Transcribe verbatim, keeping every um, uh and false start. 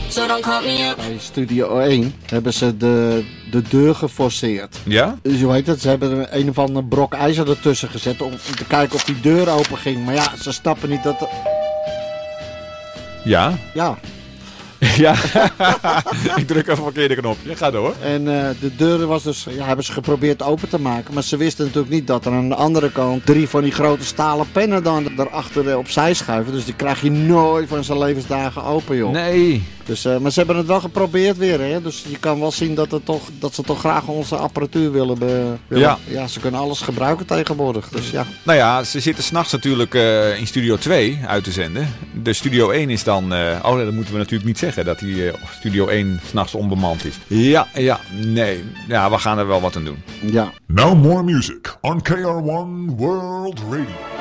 so don't call me up. Bij Studio één hebben ze de, de deur geforceerd. Ja? Dus hoe heet het? Ze hebben er een of ander brok ijzer ertussen gezet om, om te kijken of die deur open ging. Maar ja, ze snappen niet dat... Ja? Ja. Ja. Ik druk even een verkeerde knopje. Ga door. En uh, de deur was dus, ja, hebben ze geprobeerd open te maken. Maar ze wisten natuurlijk niet dat er aan de andere kant drie van die grote stalen pennen dan daarachter opzij schuiven. Dus die krijg je nooit van zijn levensdagen open, joh. Nee. Dus, uh, maar ze hebben het wel geprobeerd weer, hè. Dus je kan wel zien dat, het toch, dat ze toch graag onze apparatuur willen, be, willen. Ja. Ja, ze kunnen alles gebruiken tegenwoordig. Dus ja. Nou ja, ze zitten s'nachts natuurlijk uh, in Studio twee uit te zenden. De Studio één is dan... Uh, oh, dat moeten we natuurlijk niet zeggen, dat die uh, Studio één s'nachts onbemand is. Ja, ja, nee. Ja, we gaan er wel wat aan doen. Ja. Now more music on K R one World Radio.